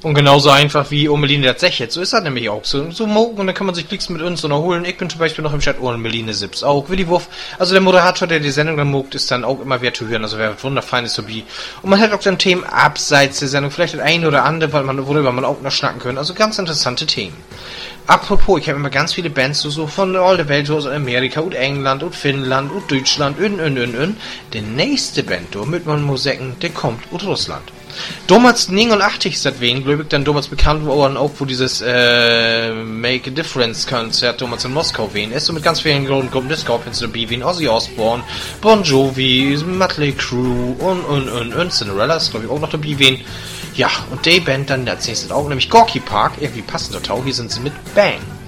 Und genauso einfach wie Omeline das Sech jetzt. So ist das nämlich auch. So mogen und dann kann man sich nichts mit uns holen. Ich bin zum Beispiel noch im Chat Omeline Sips auch. Willi Wuff, also der Moderator, der die Sendung dann mogt, ist dann auch immer wer zu hören. Also wer wunderfeines Hobby. Und man hat auch dann Themen abseits der Sendung. Vielleicht das eine oder andere, worüber man auch noch schnacken können. Also ganz interessante Themen. Apropos, ich habe immer ganz viele Bands so von all der Welt, so aus Amerika und England und Finnland und Deutschland Der nächste Band, mit man muss sagen, der kommt aus Russland. Damals 89 ist das wen, glaube ich, dann damals bekannt worden, auch wo dieses Make a Difference Konzert damals in Moskau wen ist, so mit ganz vielen Gruppen des Scorpions dabei, wie Ozzy Osbourne, Bon Jovi, Mötley Crüe und Cinderella ist, glaube ich, auch noch dabei wen. Ja, und die Band dann als nächstes auch, nämlich Gorky Park, irgendwie passend total, hier sind sie mit Bang.